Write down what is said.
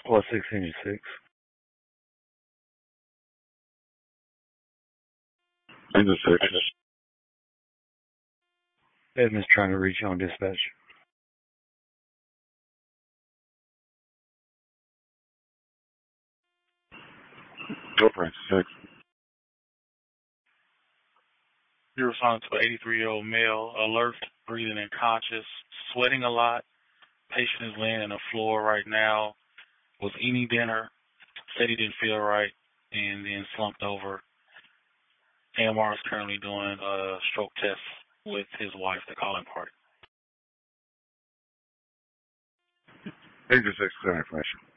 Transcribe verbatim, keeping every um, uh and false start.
Squad six, engine six. Engine six. Edmund's trying to reach you on dispatch. Go Francis six. You're responding to an eighty-three-year-old male, alert, breathing unconscious, sweating a lot. Patient is laying on the floor right now, was eating dinner, said he didn't feel right, and then slumped over. A M R is currently doing a stroke test with his wife, the calling party. Engine six, clear information.